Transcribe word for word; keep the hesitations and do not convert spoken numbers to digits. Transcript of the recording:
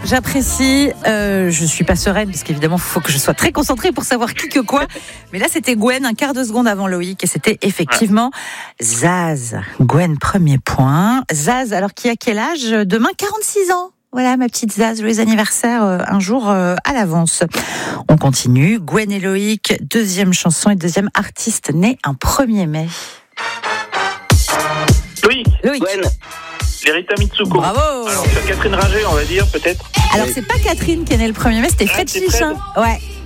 j'apprécie. Euh, je suis pas sereine parce qu'évidemment, il faut que je sois très concentrée pour savoir qui que quoi. Mais là, c'était Gwen, un quart de seconde avant Loïc, et c'était effectivement Zaz. Gwen, premier point. Zaz, alors qui a quel âge ? Demain, quarante-six ans. Voilà, ma petite Zaz, joyeux anniversaire euh, un jour euh, à l'avance. On continue. Gwen et Loïc, deuxième chanson et deuxième artiste né un premier mai. Loïc. Loïc. Gwen. Lerita Mitsuko. Bravo. Alors, c'est Catherine Ringer, on va dire, peut-être. Alors, c'est pas Catherine qui est née le premier mai, c'était Ah, Fred c'est Fred. Chichin. Ouais.